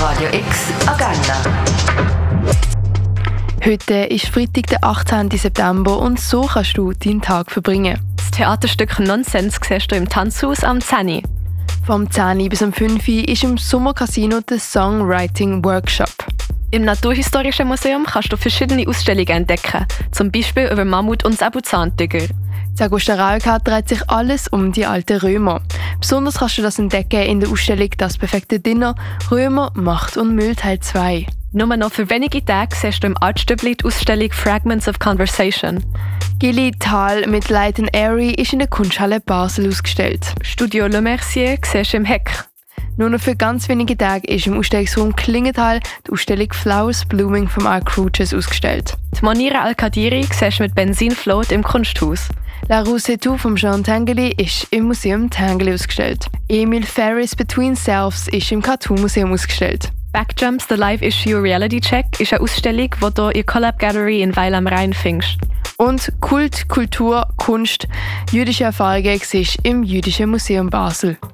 Radio X Agenda. Heute ist Freitag, der 18. September und so kannst du deinen Tag verbringen. Das Theaterstück Nonsens siehst du im Tanzhaus am 10. Vom 10 bis am 5 ist im Sommercasino der Songwriting Workshop. Im Naturhistorischen Museum kannst du verschiedene Ausstellungen entdecken, zum Beispiel über Mammut und Säbelzahntiger. In Augusta Railcar dreht sich alles um die alten Römer. Besonders kannst du das entdecken in der Ausstellung «Das perfekte Dinner – Römer, Macht und Müll Teil 2». Nur noch für wenige Tage siehst du im Artstübli die Ausstellung «Fragments of Conversation». Gilly Thal mit Light and Airy ist in der Kunsthalle Basel ausgestellt. Studio Le Mercier siehst du im Heck. Nur noch für ganz wenige Tage ist im Ausstellungsraum Klingenthal die Ausstellung «Flowers Blooming» vom Arc Rouges ausgestellt. Die Monira Al-Kadiri siehst du mit Benzinflot im Kunsthaus. La Rose et tout von Jean Tinguely ist im Museum Tinguely ausgestellt. Emil Ferris Between Selves ist im Cartoon Museum ausgestellt. Backjumps, the Live-Issue Reality Check ist eine Ausstellung, die du in Collab Gallery in Weil am Rhein findest. Und Kult, Kultur, Kunst, jüdische Erfahrungen siehst im Jüdischen Museum Basel.